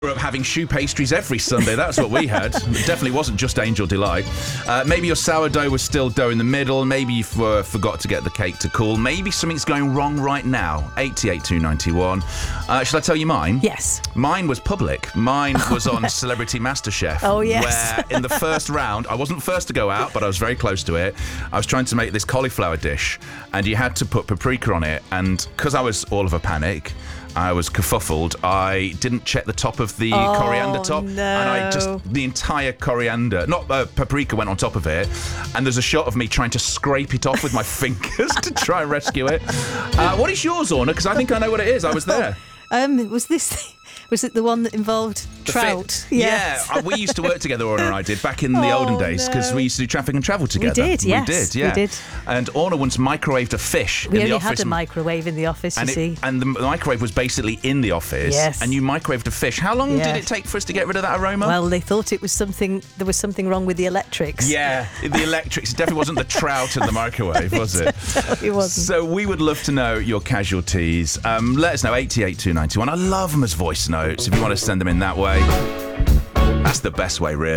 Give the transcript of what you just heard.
Grew up having choux pastries every Sunday. That's what we had. It definitely wasn't just Angel Delight. Maybe your sourdough was still dough in the middle. Maybe you forgot to get the cake to cool. Maybe something's going wrong right now. 88291. Shall I tell you mine? Yes. Mine was public. Mine was on Celebrity MasterChef. Oh, yes. Where in the first round, I wasn't first to go out, but I was very close to it. I was trying to make this cauliflower dish, and you had to put paprika on it. And because I was all of a panic, I was kerfuffled. I didn't check the top of the coriander top. No. And the entire coriander, not paprika, went on top of it. And there's a shot of me trying to scrape it off with my fingers to try and rescue it. What is yours, Orna? Because I think I know what it is. I was there. Was it the one that involved trout? Yes. Yeah, we used to work together, Orna and I did, back in the olden days, because we used to do traffic and travel together. We did, yes. We did, yeah. We did. And Orna once microwaved a fish in the office. We only had a microwave in the office, you see. And the microwave was basically in the office. Yes. And you microwaved a fish. How long did it take for us to get rid of that aroma? Well, they thought there was something wrong with the electrics. Yeah, the electrics. It definitely wasn't the trout in the microwave, was it? It wasn't. So we would love to know your casualties. Let us know, 88291. I love them as voice notes if you want to send them in that way. That's the best way, really.